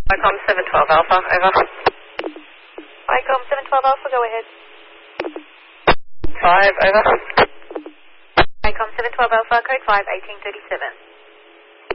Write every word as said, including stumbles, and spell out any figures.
ICOM seven twelve Alpha, over. ICOM seven twelve Alpha, go ahead. five, over. ICOM seven twelve Alpha, code five, eighteen thirty-seven.